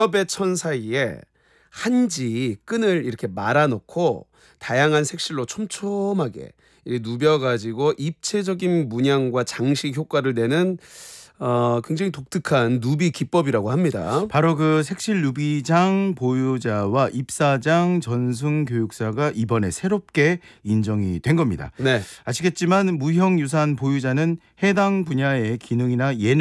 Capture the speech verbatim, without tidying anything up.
엽의 천 사이에 한지 끈을 이렇게 말아놓고 다양한 색실로 촘촘하게 누벼가지고 입체적인 문양과 장식 효과를 내는 어, 굉장히 독특한 누비 기법이라고 합니다. 바로 그 색실 누비장 보유자와 입사장 전승 교육사가 이번에 새롭게 인정이 된 겁니다. 네. 아시겠지만 무형유산 보유자는 해당 분야의 기능이나 예능